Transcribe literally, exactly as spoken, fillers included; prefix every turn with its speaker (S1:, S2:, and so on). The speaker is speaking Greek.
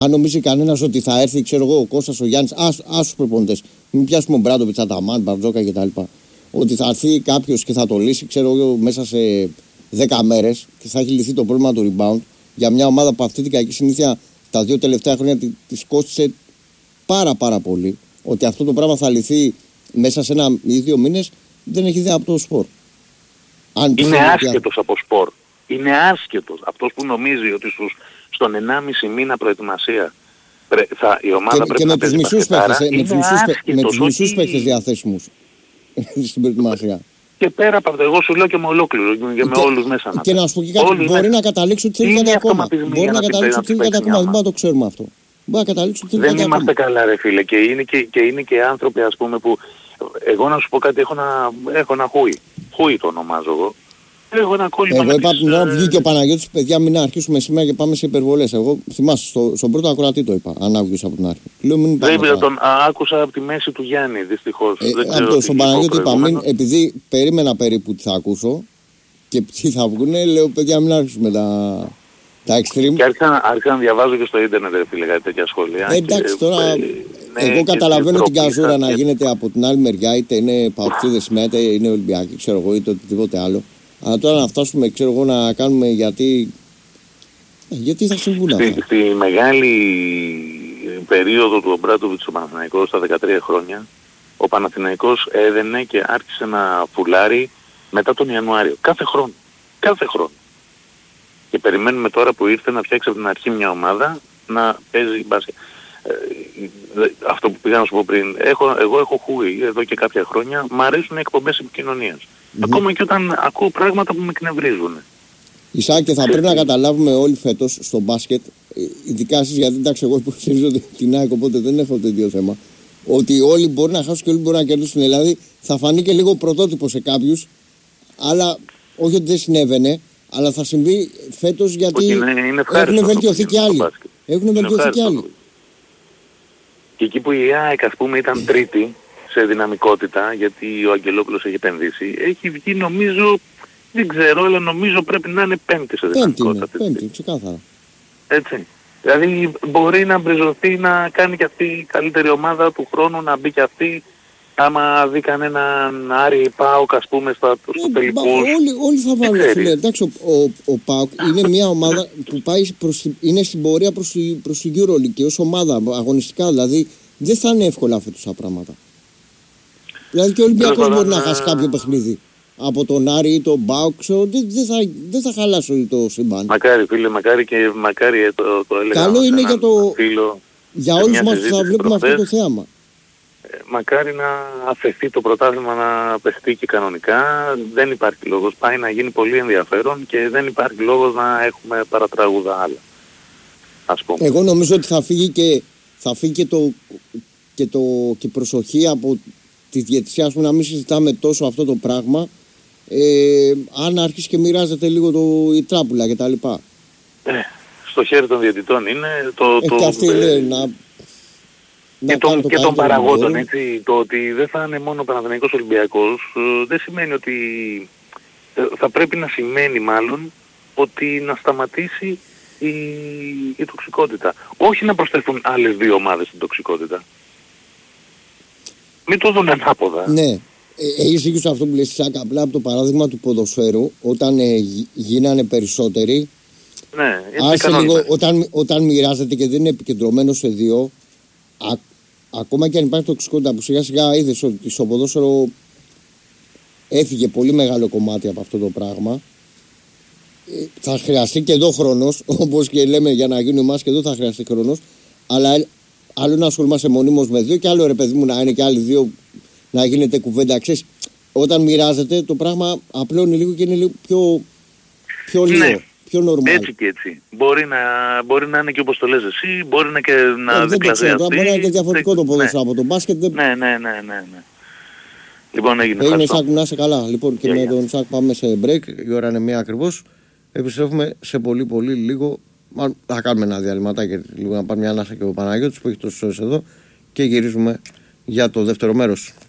S1: Αν νομίζει κανένας ότι θα έρθει, ξέρω εγώ, ο Κώστας, ο Γιάννης, άσους προπονητές, μην πιάσουμε ο Μπράντοβιτς, Αταμάν, Μπαρτζόκα κτλ. Ότι θα έρθει κάποιος και θα το λύσει, ξέρω εγώ, μέσα σε δέκα μέρες και θα έχει λυθεί το πρόβλημα του rebound για μια ομάδα που αυτή την κακή συνήθεια τα δύο τελευταία χρόνια της κόστησε πάρα πάρα πολύ. Ότι αυτό το πράγμα θα λυθεί μέσα σε ένα ή δύο μήνες, δεν έχει ιδέα από το σπορ. Αν
S2: είναι άσχετος από σπορ. Είναι άσχετος. Αυτός που νομίζει ότι στους, στον ενάμιση μήνα προετοιμασία θα, η ομάδα
S1: και,
S2: πρέπει
S1: και
S2: να
S1: με
S2: παίζει
S1: τους μισούς παίκτες, με τους μισούς
S2: όχι...
S1: παίκτες διαθέσιμους στην προετοιμασία.
S2: Και πέρα από αυτό, εγώ σου λέω και με ολόκληρο και με
S1: και,
S2: όλους μέσα να
S1: και να σου πω και κάτι, μπορεί μέσα. να καταλήξει ότι θέλει κάτι ακόμα. Μπορεί να καταλήξει ότι θέλει κάτι ακόμα, δεν το ξέρουμε αυτό. Μπορεί να καταλήξει ότι θέλει κάτι ακόμα.
S2: Δεν είμαστε καλά ρε φίλε και είναι και, και είναι και άνθρωποι ας πούμε που εγώ να σου πω κάτι, έχω ένα, έχω ένα χούι. Χούι το ονομάζω εγώ. Έχω ένα κόλλημα.
S1: Εγώ είπα από την ώρα που βγήκε ο Παναγιώτης, παιδιά, μην αρχίσουμε σήμερα και πάμε σε υπερβολές. Εγώ θυμάσαι, στο, στον πρώτο ακροατή το είπα, αν άκουγες από την αρχή. Λέω μην πάμε.
S2: Δεν τον α, άκουσα από τη μέση του Γιάννη, δυστυχώς.
S1: Ε, δεν ξέρω το, στον Παναγιώτη είπα, μην, επειδή περίμενα περίπου τι θα ακούσω και τι θα βγουνε, λέω παιδιά, μην αρχίσουμε τα, τα extreme.
S2: Και άρχισα, άρχισα να διαβάζω και στο ίντερνετ, ρε φίλε, κάτι τέτοια σχόλια.
S1: Ε, εντάξει,
S2: και,
S1: τώρα.
S2: Ε,
S1: εγώ
S2: ναι,
S1: καταλαβαίνω την καζούρα να
S2: και...
S1: γίνεται από την άλλη μεριά, είτε είναι Παοξίδες σήμερα, είτε είναι Ολυμπιακοί, ξέρω εγώ, είτε οτιδήποτε άλλο. Αλλά τώρα να φτάσουμε, ξέρω εγώ, να κάνουμε γιατί. Γιατί θα συμβούν αυτά.
S2: Στη, στη μεγάλη περίοδο του Ομπράντοβιτς στο Παναθηναϊκό, στα δεκατρία χρόνια, ο Παναθηναϊκός έδαινε και άρχισε να φουλάρει μετά τον Ιανουάριο. Κάθε χρόνο. Κάθε χρόνο. Και περιμένουμε τώρα που ήρθε να φτιάξει από την αρχή μια ομάδα να παίζει μπάσκετ. Ε, αυτό που πήγα να σου πω πριν, έχω, εγώ έχω χούι εδώ και κάποια χρόνια, μ' αρέσουν οι εκπομπές επικοινωνίας. Mm-hmm. Ακόμα και όταν ακούω πράγματα που με εκνευρίζουν.
S1: Ισάκ, και θα πρέπει να καταλάβουμε όλοι φέτος στο μπάσκετ, ειδικά εσείς, γιατί εντάξει, εγώ υποστηρίζω την ΑΕΚ, οπότε δεν έχω τέτοιο θέμα, ότι όλοι μπορεί να χάσουν και όλοι μπορεί να κερδίσουν. Δηλαδή θα φανεί και λίγο πρωτότυπο σε κάποιους, αλλά όχι ότι δεν συνέβαινε, αλλά θα συμβεί φέτος γιατί
S2: είναι, είναι
S1: έχουν βελτιωθεί και άλλοι. Έχουν βελτιωθεί και άλλοι.
S2: Και εκεί που η ΑΕΚ ας πούμε ήταν τρίτη σε δυναμικότητα, γιατί ο Αγγελόπουλος έχει επενδύσει, έχει βγει νομίζω, δεν ξέρω, αλλά νομίζω πρέπει να είναι πέμπτη σε δυναμικότητα.
S1: Πέμπτη, είναι, πέμπτη, ξεκάθαρα.
S2: Έτσι. Δηλαδή μπορεί να μπριζωθεί να κάνει και αυτή η καλύτερη ομάδα του χρόνου, να μπει και αυτή, άμα δει κανέναν Άρη Πάοκ ας πούμε στα, στο
S1: ε,
S2: τελικό.
S1: Όλοι, όλοι θα βάλουν, φίλε. Εντάξει, ο, ο, ο Πάοκ είναι μια ομάδα που πάει προς, είναι στην πορεία προς, προς την EuroLeague και ως ομάδα αγωνιστικά, δηλαδή δεν θα είναι εύκολα αυτά τα πράγματα. Δηλαδή και ο Ολυμπιακός μπορεί να χάσει κάποιο παιχνίδι από τον Άρη ή τον Πάοκ, δεν δε θα, δε θα χαλάσει το σύμπαν.
S2: Μακάρι φίλε, μακάρι και μακάρι το, το έλεγα.
S1: Καλό είναι για, το,
S2: φίλο,
S1: για όλους μας που θα βλέπουμε προχθές, αυτό το θέαμα.
S2: Ε, μακάρι να αφαιθεί το πρωτάθλημα να παιχτεί και κανονικά. Δεν υπάρχει λόγος. Πάει να γίνει πολύ ενδιαφέρον και δεν υπάρχει λόγος να έχουμε παρατράγουδα άλλα. Ας πούμε.
S1: Εγώ νομίζω ότι θα φύγει και, θα φύγει και, το, και, το, και προσοχή από τη διαιτησία, ας πούμε, να μην συζητάμε τόσο αυτό το πράγμα. Ε, αν αρχίσει και μοιράζεται λίγο το, η τράπουλα και τα λοιπά.
S2: Ε, στο χέρι των διαιτητών είναι το...
S1: Ε,
S2: το
S1: και αυτή
S2: ε,
S1: λέει να...
S2: Και, τον, και των παραγόντων, έτσι, το ότι δεν θα είναι μόνο Παναθηναϊκός Ολυμπιακός, ε, δεν σημαίνει ότι... Ε, θα πρέπει να σημαίνει μάλλον ότι να σταματήσει η, η τοξικότητα. Όχι να προσθεθούν άλλες δύο ομάδες στην τοξικότητα. Μην το δουν ανάποδα.
S1: Ναι. Έχεις δίκιο σε αυτό που λες, Σάκα, απλά από το παράδειγμα του ποδοσφαίρου, όταν ε, γίνανε περισσότεροι,
S2: ναι,
S1: άσε λίγο, όταν, όταν μοιράζεται και δεν είναι επικεντρωμένο σε δύο, α, ακόμα και αν υπάρχει τοξικότητα που σιγά σιγά είδες ότι στο ποδόσφαιρο έφυγε πολύ μεγάλο κομμάτι από αυτό το πράγμα, ε, θα χρειαστεί και εδώ χρόνος, όπως και λέμε για να γίνει μας και εδώ θα χρειαστεί χρόνος, αλλά άλλο να ασχολούμαστε μονίμως με δύο και άλλο ρε παιδί μου να είναι και άλλοι δύο να γίνεται κουβέντα. Ξέρεις, όταν μοιράζεται το πράγμα απλώνει λίγο και είναι λίγο πιο, πιο λίγο, ναι, πιο normal.
S2: Έτσι και έτσι. Μπορεί να, μπορεί να είναι και όπως το λες εσύ, μπορεί να και να
S1: ε, δικλασιαστεί. Μπορεί να είναι και διαφορετικό το ποδόσφαιρο, ναι, από το μπάσκετ. Δεν...
S2: Ναι, ναι, ναι, ναι, ναι. Λοιπόν, έγινε.
S1: Έγινε Σάκ, να είσαι καλά. Λοιπόν, και yeah, με τον Σάκ πάμε σε break. Η ώρα είναι μία ακριβώς. Επιστρέφουμε σε πολύ πολύ λίγο. Θα κάνουμε ένα διαλυματάκι λίγο να πάρει μια ανάσα και ο Παναγιώτης που έχει τόσες ώρες εδώ και γυρίζουμε για το δεύτερο μέρος.